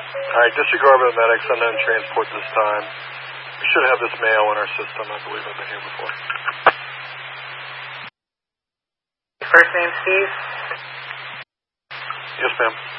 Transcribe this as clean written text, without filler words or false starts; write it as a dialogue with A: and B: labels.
A: All right, disregard the medics and then transport this time. We should have this mail in our system. I believe I've been here before.
B: First name, Steve?
A: Yes, ma'am.